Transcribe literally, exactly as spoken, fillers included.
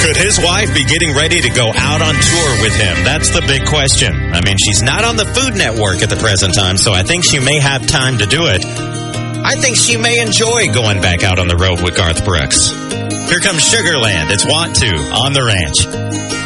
Could his wife be getting ready to go out on tour with him? That's the big question. I mean, she's not on the Food Network at the present time, so I think she may have time to do it. I think she may enjoy going back out on the road with Garth Brooks. Here comes Sugarland. It's Want To on the Ranch.